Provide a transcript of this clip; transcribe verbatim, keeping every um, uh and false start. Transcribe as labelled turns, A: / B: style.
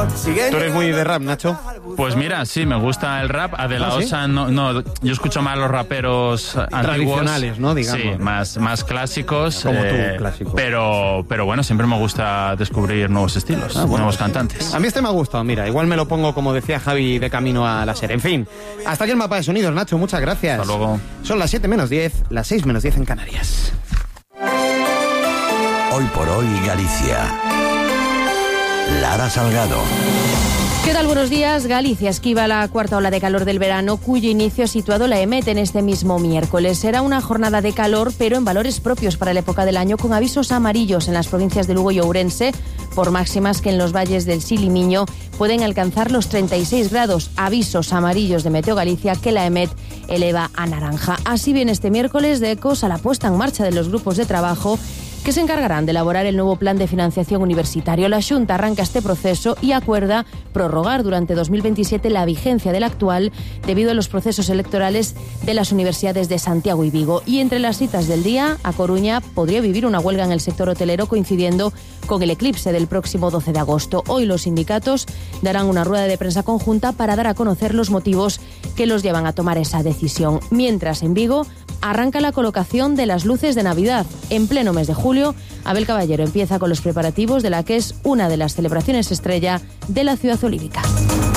A: ¿Tú eres muy de rap, Nacho?
B: Pues mira, sí, me gusta el rap. A De La
A: ¿Ah, sí?
B: Osa, no, no, yo escucho más los raperos antiguos.
A: Tradicionales, ¿no? Digamos.
B: Sí, más, más clásicos.
A: Como
B: eh,
A: tú, clásico.
B: Pero, pero bueno, siempre me gusta descubrir nuevos estilos,
A: Ah, bueno,
B: nuevos
A: sí.
B: cantantes.
A: A mí este me ha gustado, mira, igual me lo pongo, como decía Javi, de camino a la serie. En fin, hasta aquí el mapa de sonidos, Nacho, muchas gracias.
B: Hasta luego.
A: Son las siete menos diez, las seis menos diez en Canarias.
C: Hoy por hoy Galicia. Lara Salgado.
D: ¿Qué tal? Buenos días. Galicia esquiva la cuarta ola de calor del verano, cuyo inicio ha situado la EMET en este mismo miércoles. Será una jornada de calor, pero en valores propios para la época del año, con avisos amarillos en las provincias de Lugo y Ourense, por máximas que en los valles del Sil y Miño pueden alcanzar los treinta y seis grados. Avisos amarillos de Meteo Galicia que la EMET eleva a naranja. Así bien, este miércoles de ecos a la puesta en marcha de los grupos de trabajo que se encargarán de elaborar el nuevo plan de financiación universitario. La Xunta arranca este proceso y acuerda prorrogar durante dos mil veintisiete la vigencia del actual debido a los procesos electorales de las universidades de Santiago y Vigo. Y entre las citas del día, A Coruña podría vivir una huelga en el sector hotelero coincidiendo con el eclipse del próximo doce de agosto. Hoy los sindicatos darán una rueda de prensa conjunta para dar a conocer los motivos que los llevan a tomar esa decisión. Mientras, en Vigo arranca la colocación de las luces de Navidad. En pleno mes de julio, Abel Caballero empieza con los preparativos de la que es una de las celebraciones estrella de la ciudad olívica.